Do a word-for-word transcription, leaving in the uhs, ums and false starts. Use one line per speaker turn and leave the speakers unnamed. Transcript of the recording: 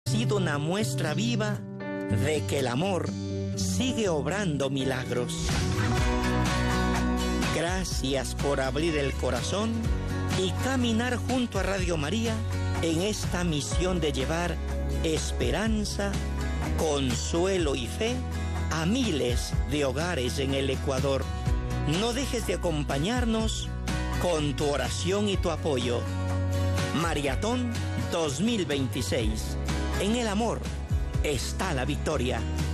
sido una muestra viva de que el amor sigue obrando milagros. Gracias por abrir el corazón y caminar junto a Radio María en esta misión de llevar esperanza, consuelo y fe a miles de hogares en el Ecuador. No dejes de acompañarnos con tu oración y tu apoyo. Maratón dos mil veintiséis. En el amor está la victoria.